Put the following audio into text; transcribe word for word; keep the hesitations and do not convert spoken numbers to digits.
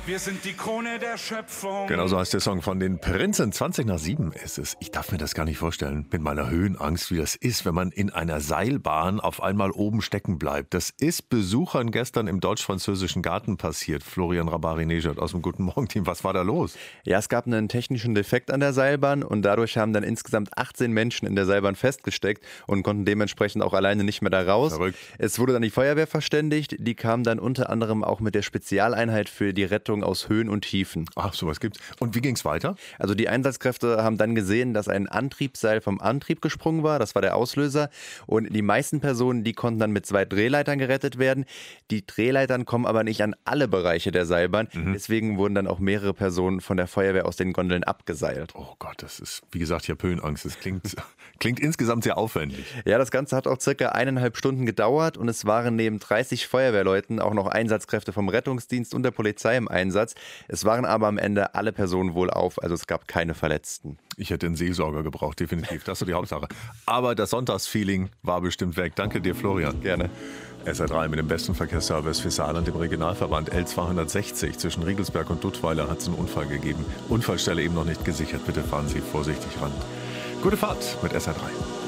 Wir sind die Krone der Schöpfung. Genau so heißt der Song von den Prinzen. zwanzig nach sieben ist es. Ich darf mir das gar nicht vorstellen, mit meiner Höhenangst, wie das ist, wenn man in einer Seilbahn auf einmal oben stecken bleibt. Das ist Besuchern gestern im deutsch-französischen Garten passiert. Florian Rabari-Nejad aus dem Guten Morgen-Team. Was war da los? Ja, es gab einen technischen Defekt an der Seilbahn und dadurch haben dann insgesamt achtzehn Menschen in der Seilbahn festgesteckt und konnten dementsprechend auch alleine nicht mehr da raus. Verrückt. Es wurde dann die Feuerwehr verständigt. Die kam dann unter anderem auch mit der Spezialeinheit für die Rettung aus Höhen und Tiefen. Ach, sowas gibt's. Und wie ging's weiter? Also die Einsatzkräfte haben dann gesehen, dass ein Antriebsseil vom Antrieb gesprungen war. Das war der Auslöser. Und die meisten Personen, die konnten dann mit zwei Drehleitern gerettet werden. Die Drehleitern kommen aber nicht an alle Bereiche der Seilbahn. Mhm. Deswegen wurden dann auch mehrere Personen von der Feuerwehr aus den Gondeln abgeseilt. Oh Gott, das ist, wie gesagt, ich habe Höhenangst. Das klingt, klingt insgesamt sehr aufwendig. Ja, das Ganze hat auch circa eineinhalb Stunden gedauert und es waren neben dreißig Feuerwehrleuten auch noch Einsatzkräfte vom Rettungsdienst und der Polizei im Einsatz. Es waren aber am Ende alle Personen wohlauf, also es gab keine Verletzten. Ich hätte einen Seelsorger gebraucht, definitiv. Das ist so die Hauptsache. Aber das Sonntagsfeeling war bestimmt weg. Danke dir, Florian. Gerne. S R drei mit dem besten Verkehrsservice für Saarland im Regionalverband L zweihundertsechzig. Zwischen Riegelsberg und Duttweiler hat es einen Unfall gegeben. Unfallstelle eben noch nicht gesichert. Bitte fahren Sie vorsichtig ran. Gute Fahrt mit S R drei.